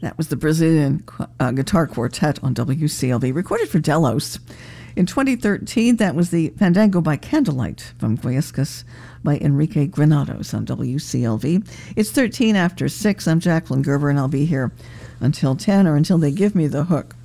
That was the Brazilian guitar quartet on WCLV, recorded for Delos. In 2013, that was the Fandango by Candlelight from Guayascas by Enrique Granados on WCLV. It's 13 after 6. I'm Jacqueline Gerber, and I'll be here until 10 or until they give me the hook.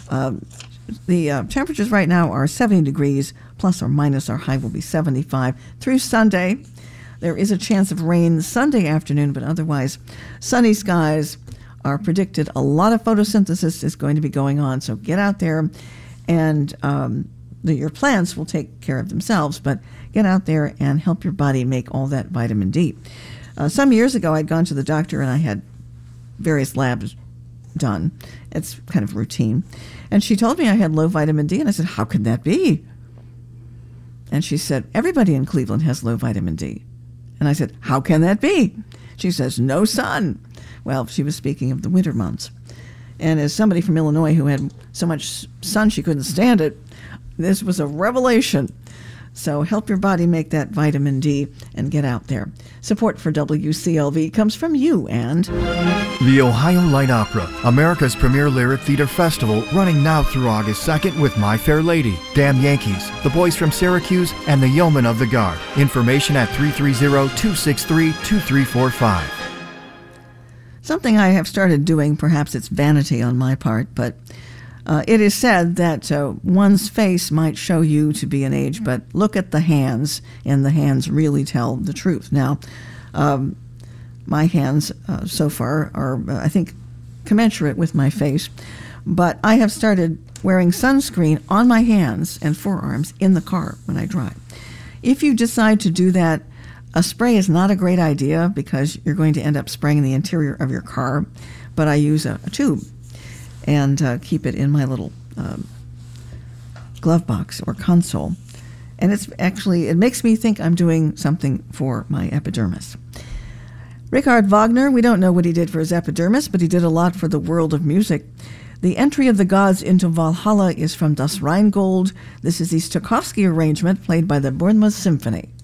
The temperatures right now are 70 degrees, plus or minus. Our high will be 75 through Sunday. There is a chance of rain Sunday afternoon, but otherwise sunny skies are predicted. A lot of photosynthesis is going to be going on, so get out there, and your plants will take care of themselves, but get out there and help your body make all that vitamin D. Some years ago, I'd gone to the doctor, and I had various labs done. It's kind of routine. And she told me I had low vitamin D, and I said, how could that be? And she said, everybody in Cleveland has low vitamin D. And I said, how can that be? She says, no sun. Well, she was speaking of the winter months. And as somebody from Illinois who had so much sun she couldn't stand it, this was a revelation. So help your body make that vitamin D and get out there. Support for WCLV comes from you and the Ohio Light Opera, America's premier lyric theater festival, running now through August 2nd with My Fair Lady, Damn Yankees, The Boys from Syracuse, and the Yeomen of the Guard. Information at 330-263-2345. Something I have started doing, perhaps it's vanity on my part, but it is said that one's face might show you to be an age, but look at the hands, and the hands really tell the truth. Now, my hands so far are, I think, commensurate with my face, but I have started wearing sunscreen on my hands and forearms in the car when I drive. If you decide to do that, a spray is not a great idea because you're going to end up spraying the interior of your car, but I use a tube and keep it in my little glove box or console. And it makes me think I'm doing something for my epidermis. Richard Wagner, we don't know what he did for his epidermis, but he did a lot for the world of music. The entry of the gods into Valhalla is from Das Rheingold. This is the Stokowski arrangement played by the Bournemouth Symphony.